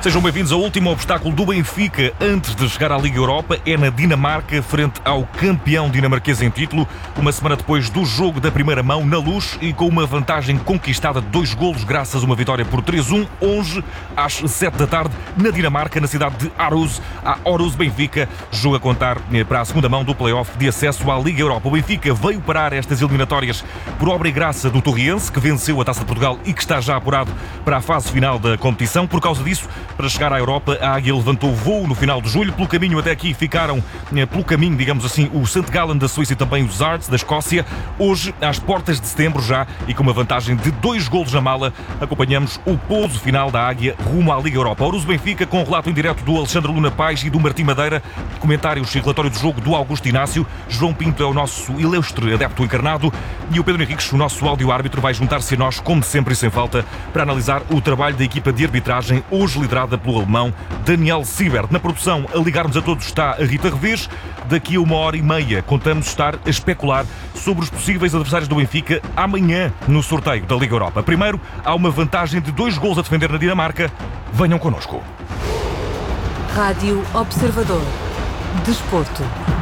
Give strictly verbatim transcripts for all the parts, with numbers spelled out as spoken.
Sejam bem-vindos ao último obstáculo do Benfica antes de chegar à Liga Europa. É na Dinamarca, frente ao campeão dinamarquês em título, uma semana depois do jogo da primeira mão na Luz e com uma vantagem conquistada de dois golos graças a uma vitória por três a um, hoje às sete da tarde, na Dinamarca, na cidade de Aarhus. A Aarhus Benfica joga a contar para a segunda mão do play-off de acesso à Liga Europa. O Benfica veio parar estas eliminatórias por obra e graça do Torriense, que venceu a Taça de Portugal e que está já apurado para a fase final da competição. Por causa disso, para chegar à Europa, a Águia levantou voo no final de julho. Pelo caminho até aqui ficaram, pelo caminho, digamos assim, o Saint Gallen da Suíça e também os Arts da Escócia. Hoje, às portas de setembro já, e com uma vantagem de dois golos na mala, acompanhamos o pouso final da Águia rumo à Liga Europa. Aarhus Benfica, com o relato em direto do Alexandre Luna Pais e do Martim Madeira, comentários e relatório do jogo do Augusto Inácio. João Pinto é o nosso ilustre adepto encarnado e o Pedro Henriques, o nosso áudio-árbitro, vai juntar-se a nós, como sempre e sem falta, para analisar o trabalho da equipa de arbitragem, hoje liderada pelo alemão Daniel Siebert. Na produção, a ligar-nos a todos, está a Rita Revés. Daqui a uma hora e meia contamos estar a especular sobre os possíveis adversários do Benfica amanhã no sorteio da Liga Europa. Primeiro, há uma vantagem de dois golos a defender na Dinamarca. Venham connosco. Rádio Observador. Desporto.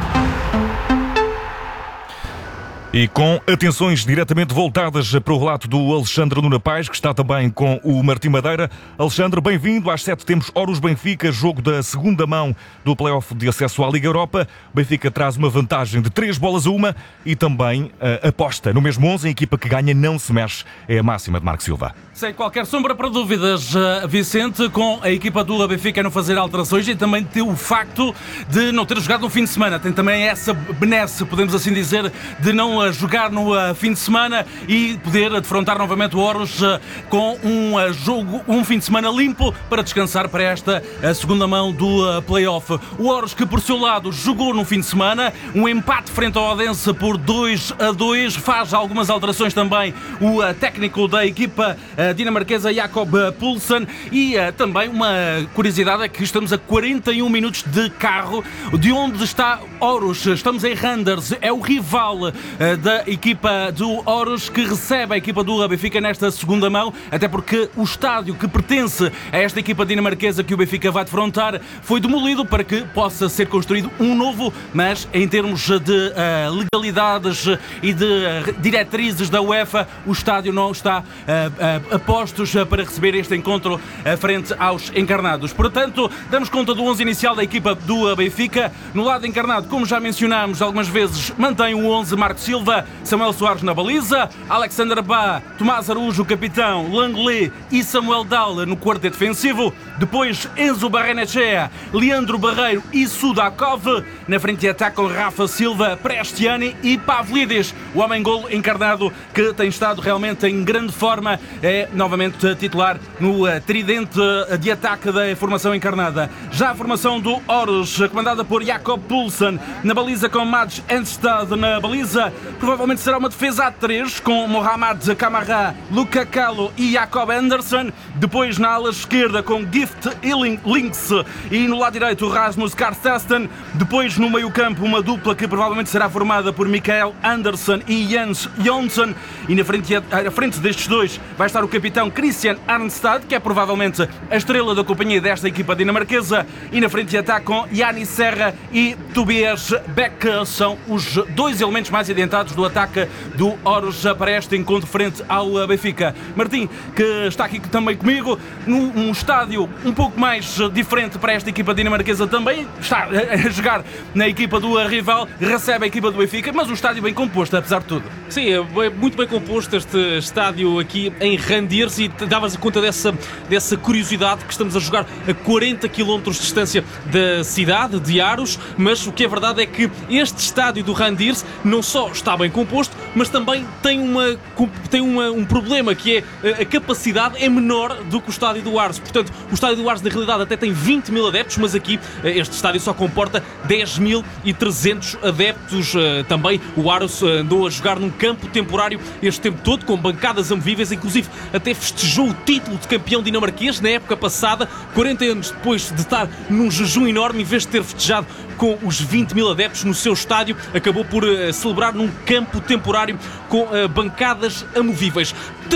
E com atenções diretamente voltadas para o relato do Alexandre Luna Pais, que está também com o Martim Madeira. Alexandre, bem-vindo. Às sete temos Aarhus Benfica, jogo da segunda mão do play-off de acesso à Liga Europa. O Benfica traz uma vantagem de três bolas a uma e também uh, aposta no mesmo onze. A equipa que ganha não se mexe. É a máxima de Marco Silva. Sem qualquer sombra para dúvidas, Vicente, com a equipa do Benfica a não fazer alterações e também tem o facto de não ter jogado no fim de semana. Tem também essa benesse, podemos assim dizer, de não jogar no fim de semana e poder defrontar novamente o Aarhus com um jogo, um fim de semana limpo para descansar para esta segunda mão do play-off. O Aarhus, que por seu lado jogou no fim de semana, um empate frente ao Odense por dois a dois, faz algumas alterações também o técnico da equipa dinamarquesa Jakob Poulsen e também uma curiosidade é que estamos a quarenta e um minutos de carro de onde está Aarhus. Estamos em Randers, é o rival da equipa do Aarhus que recebe a equipa do Benfica nesta segunda mão, até porque o estádio que pertence a esta equipa dinamarquesa que o Benfica vai defrontar foi demolido para que possa ser construído um novo, mas em termos de uh, legalidades e de uh, diretrizes da UEFA, o estádio não está uh, uh, a postos para receber este encontro uh, frente aos encarnados. Portanto, damos conta do onze inicial da equipa do Benfica. No lado encarnado, como já mencionámos algumas vezes, mantém o onze Marco Silva, Samuel Soares na baliza, Alexander Bá, Tomás Araújo, o capitão, Langley e Samuel Dahl no quarteto defensivo. Depois Enzo Barrenechea, Leandro Barreiro e Sudakov. Na frente de ataque com Rafa Silva, Prestiani e Pavlidis, o homem-golo encarnado que tem estado realmente em grande forma, é novamente titular no tridente de ataque da formação encarnada. Já a formação do Aarhus, comandada por Jakob Poulsen, na baliza com Mads Enstad na baliza. Provavelmente será uma defesa a três com Mohamed Camara, Luca Calo e Jacob Anderson. Depois na ala esquerda com Gift Links e no lado direito Rasmus Karstesten. Depois no meio campo uma dupla que provavelmente será formada por Mikael Anderson e Jens Jonsson. E na frente, à frente destes dois vai estar o capitão Christian Arnstad, que é provavelmente a estrela da companhia desta equipa dinamarquesa. E na frente de ataque com Yannis Serra e Tobias Beck. São os dois elementos mais adiantados do ataque do Aarhus para este encontro frente ao Benfica. Martim, que está aqui também comigo, num um estádio um pouco mais diferente para esta equipa dinamarquesa também, está a jogar na equipa do rival, recebe a equipa do Benfica, mas um estádio bem composto, apesar de tudo. Sim, é muito bem composto este estádio aqui em Randers e davas conta dessa, dessa curiosidade que estamos a jogar a quarenta quilómetros de distância da cidade de Aarhus, mas o que é verdade é que este estádio do Randers não só está bem composto, mas também tem, uma, tem uma, um problema, que é a capacidade é menor do que o estádio do Aarhus. Portanto, o estádio do Aarhus na realidade até tem vinte mil adeptos, mas aqui este estádio só comporta dez mil e trezentos adeptos. Também o Aarhus andou a jogar num campo temporário este tempo todo, com bancadas amovíveis, inclusive até festejou o título de campeão dinamarquês na época passada, quarenta anos depois de estar num jejum enorme. Em vez de ter festejado com os vinte mil adeptos no seu estádio, acabou por uh, celebrar num campo temporário com uh, bancadas amovíveis. De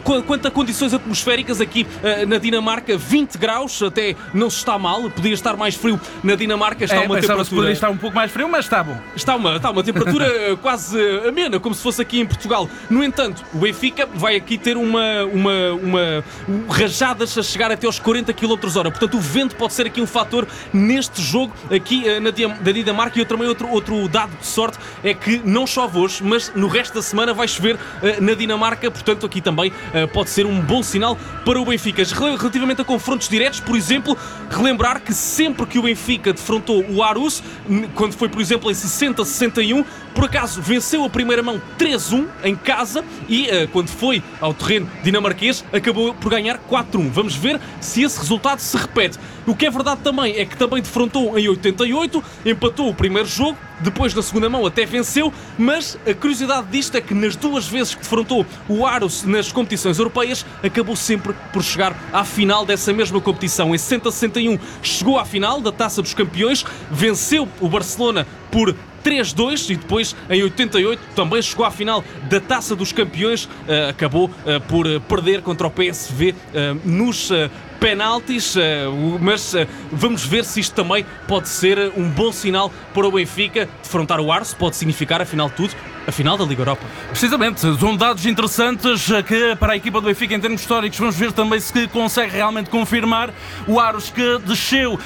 Quanto a condições atmosféricas aqui uh, na Dinamarca, vinte graus, até não se está mal, podia estar mais frio na Dinamarca, está é, uma temperatura... poderia estar um pouco mais frio, mas está bom. Está uma, está uma temperatura quase amena, como se fosse aqui em Portugal. No entanto, o Benfica vai aqui ter uma, uma, uma rajadas a chegar até aos quarenta quilómetros hora. Portanto, o vento pode ser aqui um fator neste jogo aqui uh, na da Dinamarca. E eu também outro, outro dado de sorte é que não chove hoje, mas no resto da semana vai chover uh, na Dinamarca. Portanto, aqui também uh, pode ser um bom sinal para o Benfica. Relativamente a confrontos diretos, por exemplo, relembrar que sempre que o Benfica defrontou o Aarhus, quando foi, por exemplo, em sessenta a sessenta e um, por acaso venceu a primeira mão três a um em casa e uh, quando foi ao terreno dinamarquês acabou por ganhar quatro a um. Vamos ver se esse resultado se repete. O que é verdade também é que também defrontou em oitenta e oito, empatou o primeiro jogo, depois na segunda mão até venceu, mas a curiosidade disto é que nas duas vezes que defrontou o Aarhus nas competições europeias, acabou sempre por chegar à final dessa mesma competição. Em sessenta a sessenta e um chegou à final da Taça dos Campeões, venceu o Barcelona por três a dois e depois em oitenta e oito também chegou à final da Taça dos Campeões, uh, acabou uh, por uh, perder contra o P S V uh, nos uh, penaltis, uh, mas uh, vamos ver se isto também pode ser um bom sinal para o Benfica. Defrontar o Aarhus pode significar, afinal de tudo, a final da Liga Europa. Precisamente, são dados interessantes que para a equipa do Benfica em termos históricos vamos ver também se consegue realmente confirmar. O Aarhus que desceu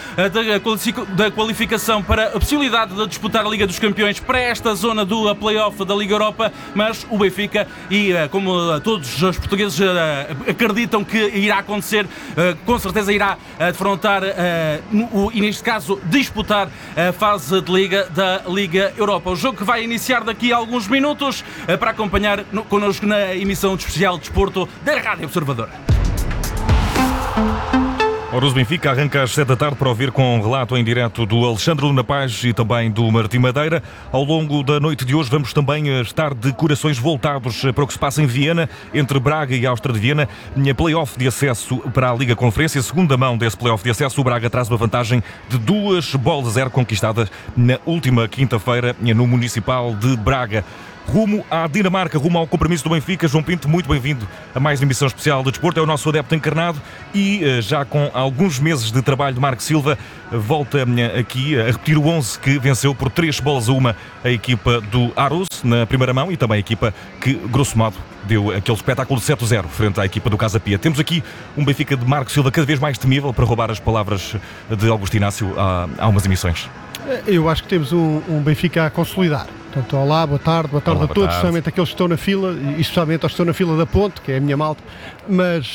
da qualificação para a possibilidade de disputar a Liga dos Campeões para esta zona do play-off da Liga Europa, mas o Benfica, e como todos os portugueses acreditam que irá acontecer, com certeza irá defrontar e neste caso disputar a fase de Liga da Liga Europa. O jogo que vai iniciar daqui a alguns minutos para acompanhar connosco na emissão de especial de desporto da Rádio Observador. Ora, o Benfica arranca às sete da tarde para ouvir com um relato em direto do Alexandre Luna Paz e também do Martim Madeira. Ao longo da noite de hoje vamos também estar de corações voltados para o que se passa em Viena, entre Braga e Áustria de Viena. Play-off de acesso para a Liga Conferência. Segunda mão desse play-off de acesso, o Braga traz uma vantagem de duas bolas a zero conquistadas na última quinta-feira no Municipal de Braga. Rumo à Dinamarca, rumo ao compromisso do Benfica. João Pinto, muito bem-vindo a mais uma emissão especial de desporto. É o nosso adepto encarnado e já com alguns meses de trabalho de Marco Silva, volta aqui a repetir o onze que venceu por três bolas a uma a equipa do Aarhus na primeira mão e também a equipa que, grosso modo, deu aquele espetáculo de sete a zero frente à equipa do Casa Pia. Temos aqui um Benfica de Marco Silva cada vez mais temível, para roubar as palavras de Augusto Inácio há, há umas emissões. Eu acho que temos um, um Benfica a consolidar. Portanto, olá, boa tarde, boa tarde olá, a todos, especialmente aqueles que estão na fila, e especialmente aos que estão na fila da Ponte, que é a minha malta, mas uh,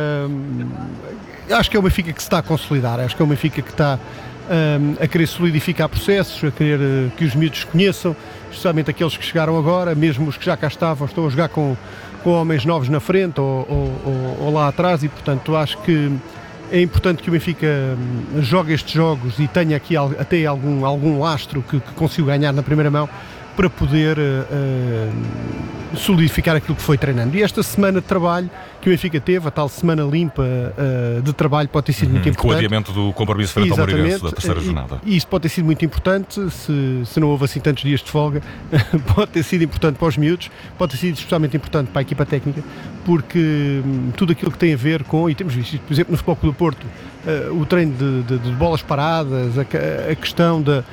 uh, acho que é o Benfica que se está a consolidar, acho que é o Benfica que está uh, a querer solidificar processos, a querer uh, que os miúdos conheçam, especialmente aqueles que chegaram agora, mesmo os que já cá estavam, estão a jogar com, com homens novos na frente ou, ou, ou, ou lá atrás, e portanto acho que é importante que o Benfica jogue estes jogos e tenha aqui até algum, algum lastro que, que consiga ganhar na primeira mão, para poder uh, solidificar aquilo que foi treinando. E esta semana de trabalho que o Benfica teve, a tal semana limpa uh, de trabalho, pode ter sido uhum, muito importante. Com o adiamento do compromisso frente ao Moreirense da terceira e, jornada. E isso pode ter sido muito importante, se, se não houve assim tantos dias de folga, pode ter sido importante para os miúdos, pode ter sido especialmente importante para a equipa técnica, porque hum, tudo aquilo que tem a ver com, e temos visto, por exemplo, no Futebol Clube do Porto, uh, o treino de, de, de bolas paradas, a, a questão da,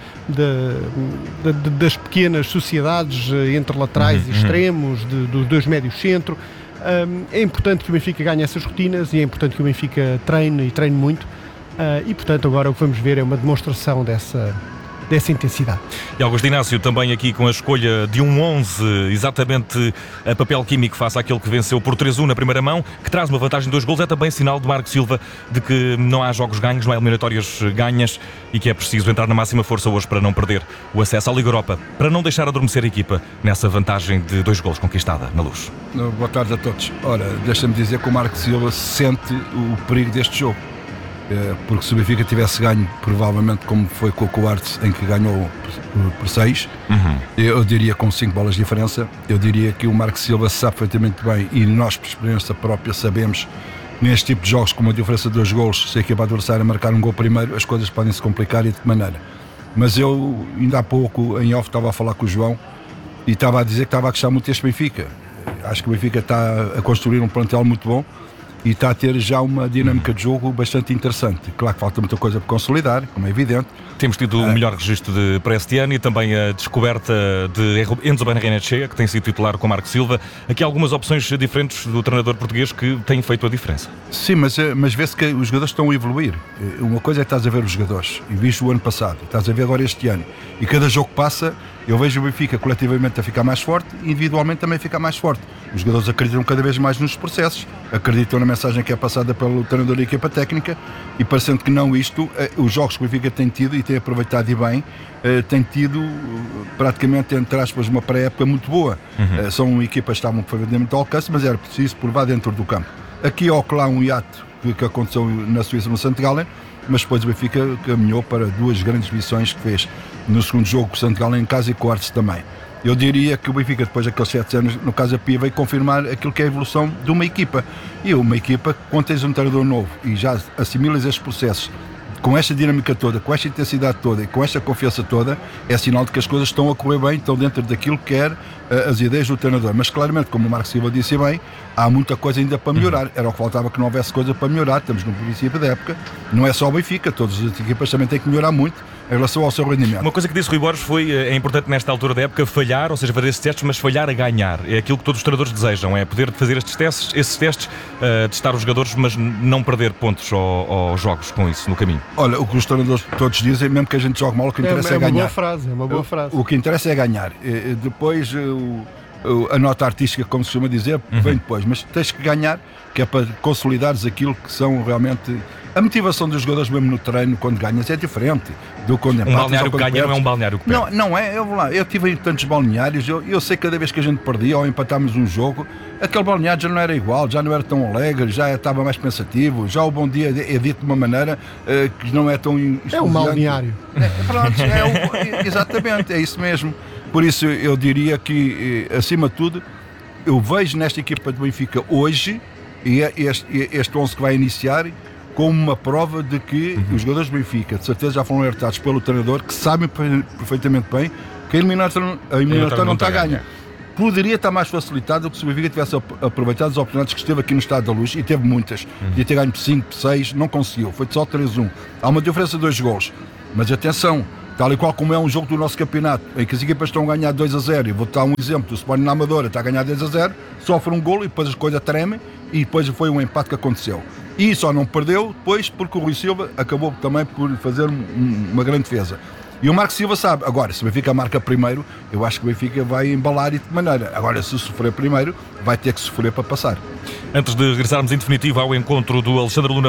da, da, das pequenas sociedades entre laterais uhum, e extremos, de, dos dois médios centro. Um, é importante que o Benfica ganhe essas rotinas e é importante que o Benfica treine e treine muito. Uh, e, portanto, agora o que vamos ver é uma demonstração dessa, dessa intensidade. E Augusto Inácio também aqui com a escolha de um onze, exatamente a papel químico face àquele que venceu por três a um na primeira mão, que traz uma vantagem de dois golos. É também sinal de Marco Silva de que não há jogos ganhos, não há eliminatórias ganhas e que é preciso entrar na máxima força hoje para não perder o acesso à Liga Europa, para não deixar adormecer a equipa nessa vantagem de dois golos conquistada na Luz. Boa tarde a todos. Ora, deixa-me dizer que o Marco Silva sente o perigo deste jogo. Porque se o Benfica tivesse ganho, provavelmente como foi com o Coates, em que ganhou por seis, uhum. eu diria com cinco bolas de diferença, eu diria que o Marco Silva sabe perfeitamente bem, e nós por experiência própria sabemos, neste tipo de jogos com uma diferença de dois golos, se a equipa adversária marcar um gol primeiro, as coisas podem se complicar e de que maneira. Mas eu ainda há pouco em off estava a falar com o João e estava a dizer que estava a gostar muito deste Benfica. acho que o Benfica está a construir um plantel muito bom e está a ter já uma dinâmica de jogo bastante interessante. Claro que falta muita coisa por consolidar, como é evidente. Temos tido o Ah. melhor registro de, para este ano e também a descoberta de Enzo Barrenechea, que tem sido titular com Marco Silva. Aqui há algumas opções diferentes do treinador português que têm feito a diferença. Sim, mas, mas vê-se que os jogadores estão a evoluir. Uma coisa é que estás a ver os jogadores, e viste o ano passado, e estás a ver agora este ano. E cada jogo que passa, eu vejo o Benfica coletivamente a ficar mais forte e individualmente também a ficar mais forte. Os jogadores acreditam cada vez mais nos processos, acreditam na mensagem que é passada pelo treinador da equipa técnica e parecendo que não isto, os jogos que o Benfica tem tido e tem aproveitado e bem, tem tido praticamente, entre aspas, uma pré-época muito boa. Uhum. São equipas que estavam perfeitamente ao alcance, mas era preciso provar dentro do campo. Aqui ou lá um hiato que, que aconteceu na Suíça, no Santo Gallen, mas depois o Benfica caminhou para duas grandes missões que fez no segundo jogo com o Santo Gallen em casa e com o Artes também. Eu diria que o Benfica, depois daqueles sete anos, no caso a Pia, veio confirmar aquilo que é a evolução de uma equipa. E uma equipa, quando tens um treinador novo e já assimilas estes processos, com esta dinâmica toda, com esta intensidade toda e com esta confiança toda, é sinal de que as coisas estão a correr bem, estão dentro daquilo que quer uh, as ideias do treinador. Mas claramente, como o Marco Silva disse bem, há muita coisa ainda para melhorar. Era o que faltava, que não houvesse coisa para melhorar. Estamos no princípio da época, não é só o Benfica, todas as equipas também têm que melhorar muito em relação ao seu rendimento. Uma coisa que disse Rui Borges foi, é importante nesta altura da época falhar, ou seja, fazer esses testes, mas falhar a ganhar. É aquilo que todos os treinadores desejam, é poder fazer estes testes, esses testes, uh, testar os jogadores, mas não perder pontos aos jogos com isso no caminho. Olha, o que os treinadores todos dizem, mesmo que a gente jogue mal, o que interessa é, é, é ganhar. uma boa frase, é uma boa frase. O, o que interessa é ganhar. E, depois, o, a nota artística, como se costuma dizer, uhum. vem depois. Mas tens que ganhar, que é para consolidares aquilo que são realmente... A motivação dos jogadores mesmo no treino, quando ganhas, é diferente do quando empatas. Um balneário que ganha não é um balneário que perde. Não, não é, eu vou lá, eu tive em tantos balneários, eu, eu sei que cada vez que a gente perdia ou empatámos um jogo, aquele balneário já não era igual, já não era tão alegre, já estava mais pensativo, já o bom dia é dito de uma maneira uh, que não é tão... É um balneário. É, pronto, é um, exatamente, é isso mesmo. Por isso eu diria que, acima de tudo, eu vejo nesta equipa do Benfica hoje, e este, este onze que vai iniciar, como uma prova de que uhum. os jogadores do Benfica, de certeza, já foram alertados pelo treinador, que sabem perfeitamente bem que a eliminatória, a eliminatória não está a ganhar. Poderia estar mais facilitado se o Benfica tivesse aproveitado as oportunidades que esteve aqui no Estádio da Luz, e teve muitas. Uhum. Podia ter ganho cinco, seis, não conseguiu, foi só três a um. Há uma diferença de dois gols. Mas atenção, tal e qual como é um jogo do nosso campeonato, em que as equipas estão a ganhar dois a zero, e vou dar um exemplo, o Sporting na Amadora está a ganhar dois a zero, sofre um golo e depois as coisas tremem, e depois foi um empate que aconteceu. E só não perdeu depois porque o Rui Silva acabou também por fazer um, uma grande defesa. E o Marco Silva sabe, agora, se o Benfica marca primeiro, eu acho que o Benfica vai embalar e de maneira. Agora, se sofrer primeiro, vai ter que sofrer para passar. Antes de regressarmos em definitivo ao encontro do Alexandre Luna